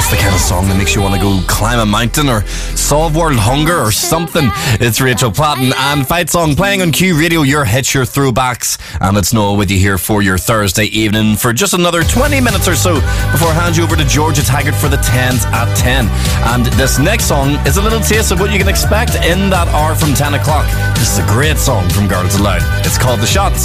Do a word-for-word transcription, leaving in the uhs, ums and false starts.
That's the kind of song that makes you want to go climb a mountain or solve world hunger or something. It's Rachel Platten and Fight Song playing on Q Radio, your hits, your throwbacks. And it's Noel with you here for your Thursday evening for just another twenty minutes or so before I hand you over to Georgia Taggart for the tens at ten. And this next song is a little taste of what you can expect in that hour from ten o'clock. This is a great song from Girls Aloud. It's called The Shots.